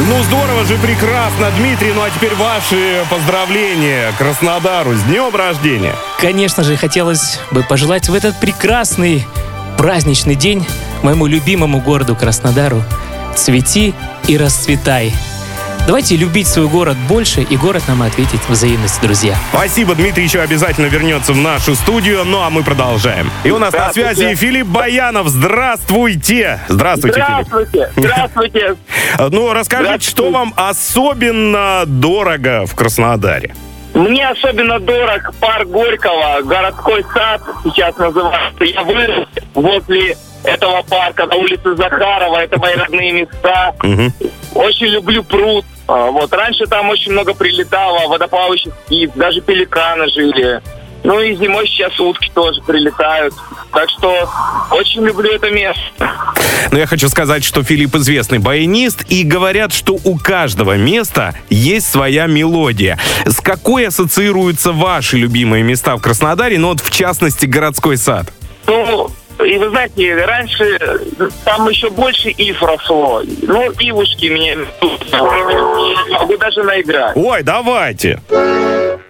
Ну, здорово же, прекрасно, Дмитрий. Ну, а теперь ваши поздравления Краснодару с днем рождения. Конечно же, хотелось бы пожелать в этот прекрасный праздничный день моему любимому городу Краснодару: цвети и расцветай. Давайте любить свой город больше, и город нам ответит взаимностью, друзья. Спасибо, Дмитрий еще обязательно вернется в нашу студию, ну а мы продолжаем. И у нас на связи Филипп Баянов. Здравствуйте! Здравствуйте, Филипп. Здравствуйте. Ну, расскажите, что вам особенно дорого в Краснодаре? Мне особенно дорог парк Горького, городской сад сейчас называется. Я вырос возле этого парка на улице Захарова. Это мои родные места. Очень люблю пруд. Вот. Раньше там очень много прилетало водоплавающих птиц, даже пеликаны жили. Ну и зимой сейчас утки тоже прилетают. Так что очень люблю это место. Но я хочу сказать, что Филипп известный баянист, и говорят, что у каждого места есть своя мелодия. С какой ассоциируются ваши любимые места в Краснодаре, ну вот в частности городской сад? Ну, и вы знаете, раньше там еще больше ив росло. Ну, ивушки мне могу даже наиграть. Ой, давайте.